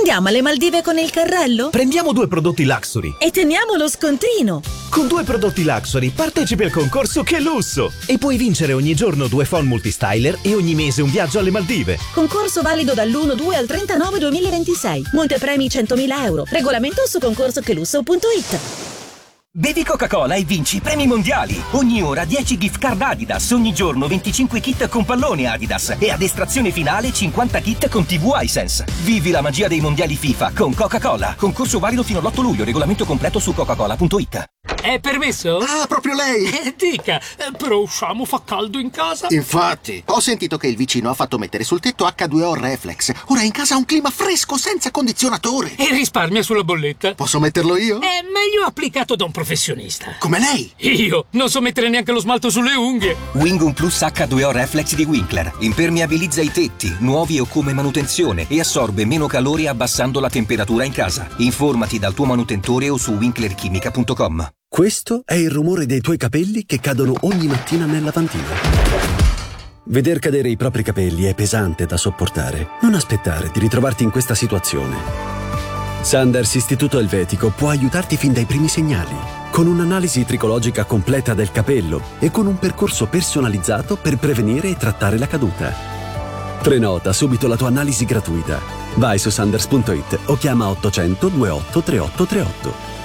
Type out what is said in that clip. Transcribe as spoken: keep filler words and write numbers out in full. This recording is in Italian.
Andiamo alle Maldive con il carrello? Prendiamo due prodotti Luxury E teniamo lo scontrino. Con due prodotti Luxury partecipi al concorso Che Lusso e puoi vincere ogni giorno due phone multistyler e ogni mese un viaggio alle Maldive. Concorso valido dall'uno due al trentanove duemilaventisei. Montepremi centomila euro. Regolamento su concorso che lusso punto it. Bevi Coca-Cola e vinci premi mondiali. Ogni ora dieci gift card Adidas, ogni giorno venticinque kit con pallone Adidas e ad estrazione finale cinquanta kit con tivù iSense. Vivi la magia dei mondiali FIFA con Coca-Cola. Concorso valido fino all'otto luglio, regolamento completo su coca cola punto it. È permesso? Ah, proprio lei! Eh, dica, eh, però usciamo, fa caldo in casa. Infatti, ho sentito che il vicino ha fatto mettere sul tetto acca due o Reflex. Ora in casa ha un clima fresco senza condizionatore. E risparmia sulla bolletta. Posso metterlo io? È meglio applicato da un professionista. Come lei? Io non so mettere neanche lo smalto sulle unghie. Wingun Plus acca due o Reflex di Winkler. Impermeabilizza i tetti, nuovi o come manutenzione, e assorbe meno calore abbassando la temperatura in casa. Informati dal tuo manutentore o su winkler chimica punto com. Questo è il rumore dei tuoi capelli che cadono ogni mattina nel lavandino. Veder cadere i propri capelli è pesante da sopportare. Non aspettare di ritrovarti in questa situazione. Sanders Istituto Elvetico può aiutarti fin dai primi segnali, con un'analisi tricologica completa del capello e con un percorso personalizzato per prevenire e trattare la caduta. Prenota subito la tua analisi gratuita. Vai su sanders punto it o chiama ottocento ventotto trentotto trentotto.